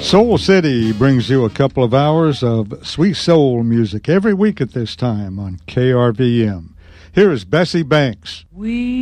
Soul City brings you a couple of hours of sweet soul music every week at this time on KRVM. Here is Bessie Banks.